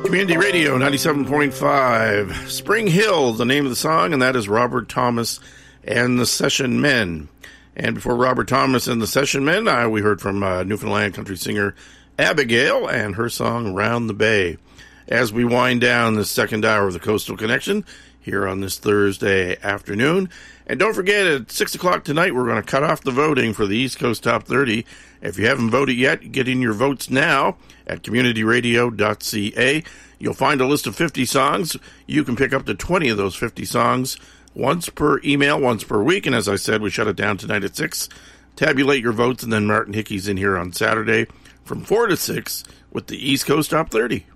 Community Radio 97.5. Spring Hill, the name of the song, and that is Robert Thomas and the Session Men. And before Robert Thomas and the Session Men, we heard from Newfoundland country singer Abigail and her song Round the Bay. As we wind down the second hour of the Coastal Connection here on this Thursday afternoon. And don't forget, at 6 o'clock tonight, we're going to cut off the voting for the East Coast Top 30. If you haven't voted yet, get in your votes now at communityradio.ca. You'll find a list of 50 songs. You can pick up to 20 of those 50 songs once per email, once per week. And as I said, we shut it down tonight at 6. Tabulate your votes, and then Martin Hickey's in here on Saturday from 4 to 6 with the East Coast Top 30.